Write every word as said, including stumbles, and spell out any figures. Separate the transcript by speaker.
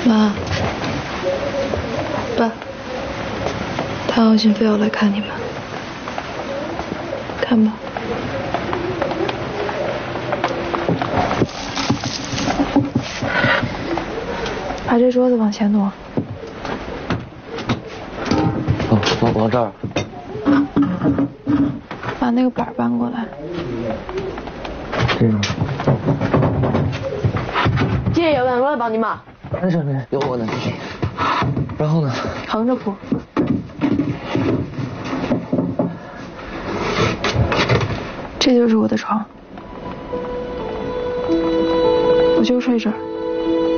Speaker 1: 妈，爸，谭浩信非要来看你们，看吧。把这桌子往前挪。
Speaker 2: 哦，往往这儿。
Speaker 1: 把那个板搬过来。
Speaker 2: 这样。
Speaker 3: 这有人会帮你吗？
Speaker 2: 没事没事，有我呢。然后呢？
Speaker 1: 横着铺。这就是我的床，我就睡这儿。